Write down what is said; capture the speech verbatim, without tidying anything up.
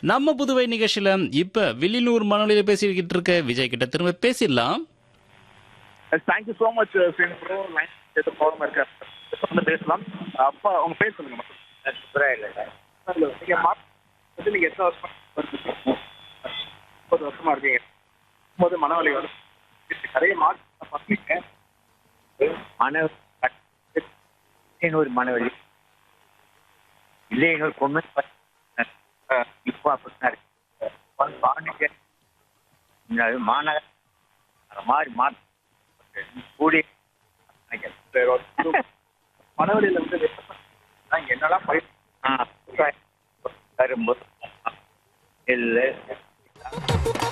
நம்ம புதுவை நிகழ்ச்சியில இப்ப வில்லியனூர் மனொலியில பேசிக்கிட்டு இருக்க விஜய் கிட்ட திரும்ப பேசிடலாம். Thank you so much friend bro. Line ஏதோ ப்ராப்ளம் இருக்கா வந்து பேசலாம். அப்பா உங்க பேர் சொல்லுங்க மட்டும். சூப்பராக இல்லை நீங்க மாட்டு நீங்க எத்தனை வருஷமா இருக்கீங்க? முப்பது வருஷமா இருக்கீங்க. போது மனவலி வரும் நிறைய மாற்றம் பண்ணீங்க. மன ஒரு மனவழி இல்லை இன்னொரு பொண்ணு இப்போ அப்படித்தான் இருக்கு பாண்டிச்சேரி மாநகர் மாதிரி மாற்ற கூடிய மனவலியில வந்து என்னெல்லாம் பயிர் கரும்பு எள்ளு